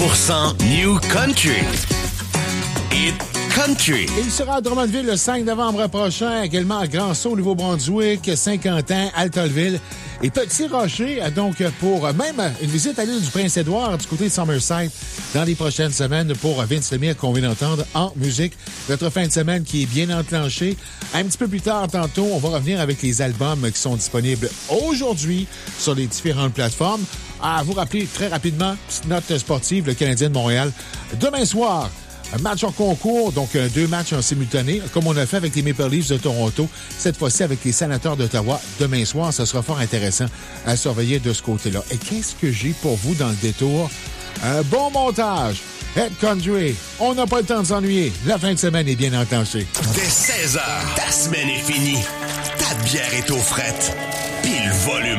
100% New Country. Hit Country. Il sera à Drummondville le 5 novembre prochain, également à Grand-Sault, Nouveau-Brunswick, Saint-Quentin, Altonville et Petit-Rocher. Donc, pour même une visite à l'île du Prince-Édouard du côté de Summerside dans les prochaines semaines pour Vince Lemire qu'on vient d'entendre en musique. Notre fin de semaine qui est bien enclenchée. Un petit peu plus tard, tantôt, on va revenir avec les albums qui sont disponibles aujourd'hui sur les différentes plateformes. À vous rappeler très rapidement, petite note sportive, le Canadien de Montréal. Demain soir, un match en concours, donc 2 matchs en simultané, comme on a fait avec les Maple Leafs de Toronto, cette fois-ci avec les Sénateurs d'Ottawa. Demain soir, ça sera fort intéressant à surveiller de ce côté-là. Et qu'est-ce que j'ai pour vous dans le détour? Un bon montage. Hit Country, on n'a pas le temps de s'ennuyer. La fin de semaine est bien enclenchée. Dès 16h, ta semaine est finie. Ta bière est aux frettes. Puis le volume